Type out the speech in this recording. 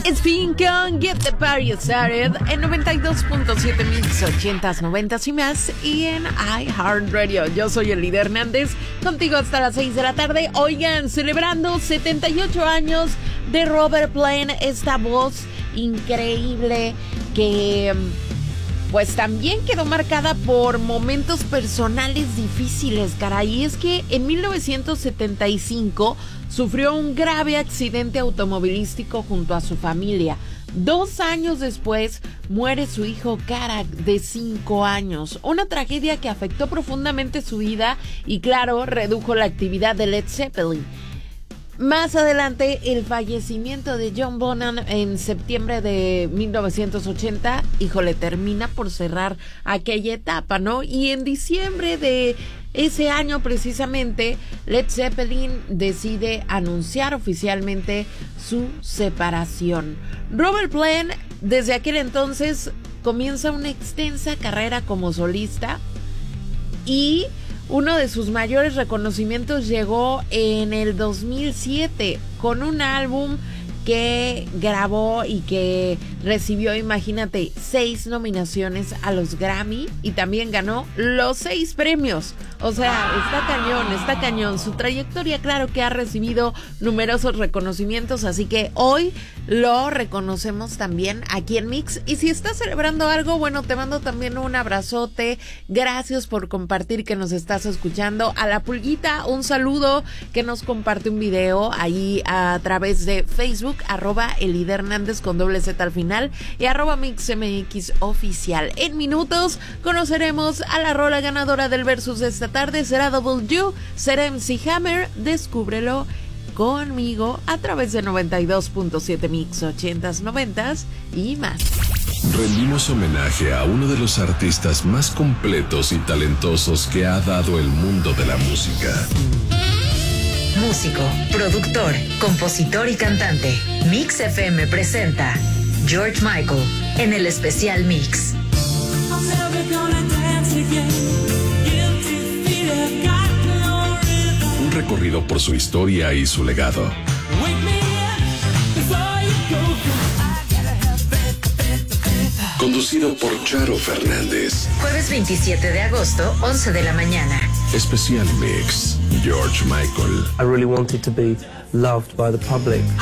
Spin con Get the Party Started en 92.7 Mix 80s, 90s y más, y en iHeartRadio. Yo soy Elida Hernández, contigo hasta las 6 de la tarde. Oigan, celebrando 78 años de Robert Plant, esta voz increíble que pues también quedó marcada por momentos personales difíciles, caray. Es que en 1975 sufrió un grave accidente automovilístico junto a su familia. 2 años después muere su hijo Karak, de 5 años. Una tragedia que afectó profundamente su vida y, claro, redujo la actividad de Led Zeppelin. Más adelante, el fallecimiento de John Bonham en septiembre de 1980, híjole, termina por cerrar aquella etapa, ¿no? Y en diciembre de ese año, precisamente, Led Zeppelin decide anunciar oficialmente su separación. Robert Plant, desde aquel entonces, comienza una extensa carrera como solista y uno de sus mayores reconocimientos llegó en el 2007 con un álbum que grabó y que recibió, imagínate, 6 nominaciones a los Grammy y también ganó los 6 premios. O sea, está cañón. Su trayectoria, claro que ha recibido numerosos reconocimientos, así que hoy lo reconocemos también aquí en Mix. Y si estás celebrando algo, bueno, te mando también un abrazote. Gracias por compartir que nos estás escuchando. A la Pulguita, un saludo, que nos comparte un video ahí a través de Facebook, @Elida Hernández con doble Z al final y @MixMX oficial. En minutos conoceremos a la rola ganadora del Versus de esta tarde. Será Double U, será MC Hammer. Descúbrelo conmigo a través de 92.7 Mix 80s, 90s y más. Rendimos homenaje a uno de los artistas más completos y talentosos que ha dado el mundo de la música. Músico, productor, compositor y cantante. Mix FM presenta George Michael en el especial Mix. Un recorrido por su historia y su legado. Conducido por Charo Fernández. Jueves 27 de agosto, 11 de la mañana. Especial Mix, George Michael. I really wanted to be loved by the public.